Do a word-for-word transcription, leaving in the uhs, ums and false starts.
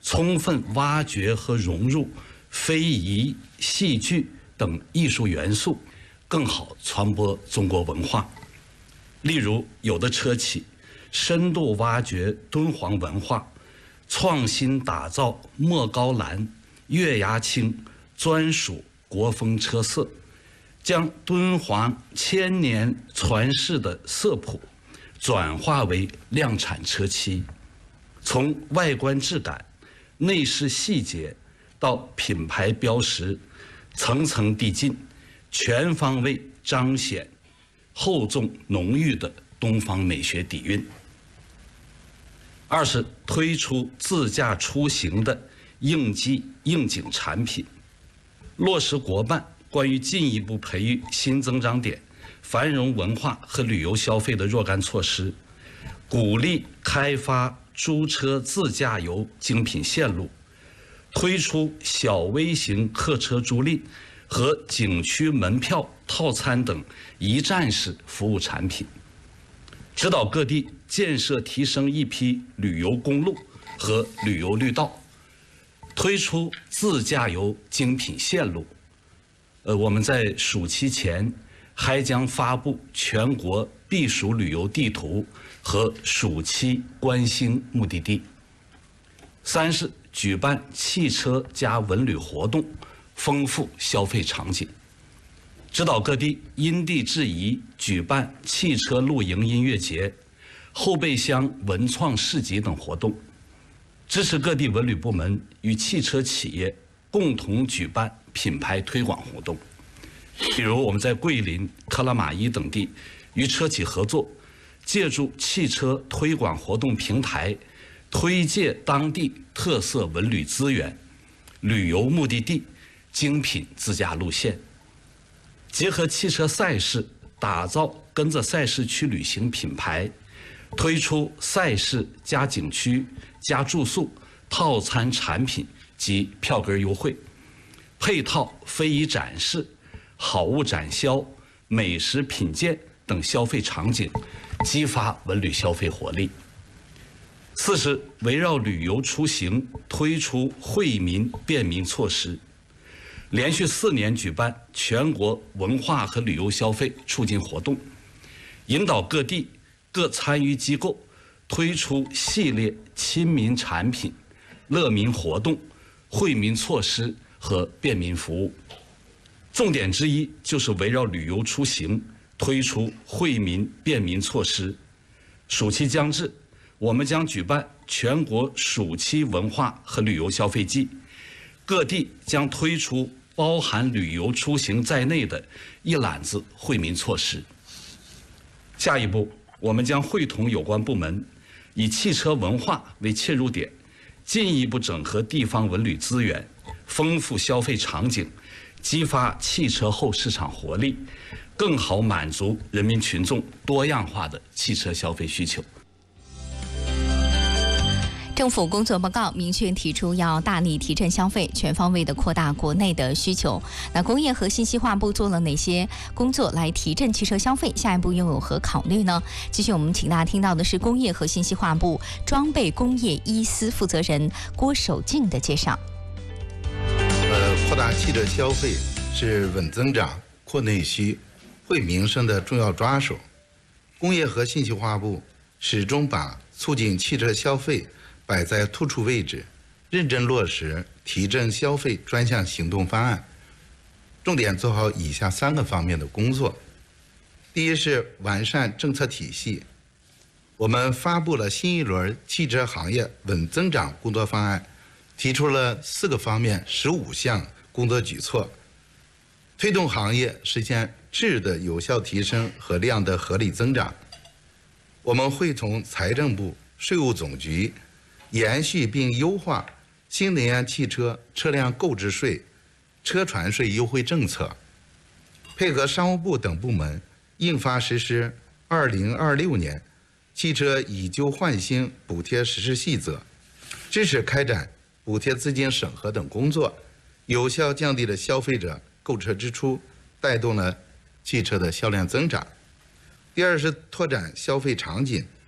充分挖掘和融入非遗、戏剧等艺术元素，更好传播中国文化。例如，有的车企深度挖掘敦煌文化，创新打造莫高蓝、月牙青专属国风车色，将敦煌千年传世的色谱转化为量产车漆，从外观质感、内饰细节到品牌标识，层层递进，全方位彰显厚重浓郁的东方美学底蕴。二是推出自驾出行的应激应景产品，落实国办关于进一步培育新增长点、繁荣文化和旅游消费的若干措施，鼓励开发租车自驾游精品线路，推出小微型客车租赁和景区门票套餐等一站式服务产品，指导各地建设提升一批旅游公路和旅游绿道，推出自驾游精品线路。呃，我们在暑期前还将发布全国避暑旅游地图和暑期观星目的地。三是举办汽车加文旅活动，丰富消费场景，指导各地因地制宜举办汽车露营音乐节、后备箱文创市集等活动，支持各地文旅部门与汽车企业共同举办品牌推广活动。比如我们在桂林、克拉玛依等地与车企合作，借助汽车推广活动平台，推介当地特色文旅资源、旅游目的地、精品自驾路线，结合汽车赛事，打造跟着赛事去旅行品牌，推出赛事加景区加住宿套餐产品及票根优惠，配套非遗展示、好物展销、美食品鉴等消费场景，激发文旅消费活力。四是围绕旅游出行推出惠民便民措施，连续四年举办全国文化和旅游消费促进活动，引导各地各参与机构推出系列亲民产品、乐民活动、惠民措施和便民服务。重点之一就是围绕旅游出行推出惠民便民措施。暑期将至，我们将举办全国暑期文化和旅游消费季，各地将推出包含旅游出行在内的一揽子惠民措施。下一步，我们将会同有关部门，以汽车文化为切入点，进一步整合地方文旅资源，丰富消费场景，激发汽车后市场活力，更好满足人民群众多样化的汽车消费需求。 政府工作报告明确提出，要大力提振消费，全方位的扩大国内的需求。那工业和信息化部做了哪些工作来提振汽车消费？下一步又有何考虑呢？继续，我们请大家听到的是工业和信息化部装备工业一司负责人郭守敬的介绍。 呃，扩大汽车消费是稳增长、扩内需、惠民生的重要抓手。工业和信息化部始终把促进汽车消费摆在突出位置，认真落实提振消费专项行动方案，重点做好以下三个方面的工作。第一是完善政策体系，我们发布了新一轮汽车行业稳增长工作方案，提出了四个方面十五项工作举措，推动行业实现质的有效提升和量的合理增长。我们会同财政部、税务总局延续并优化新能源汽车车辆购置税、车船税优惠政策，配合商务部等部门印发实施二零二六年汽车以旧换新补贴实施细则，支持开展补贴资金审核等工作，有效降低了消费者购车支出，带动了汽车的销量增长。第二是拓展消费场景，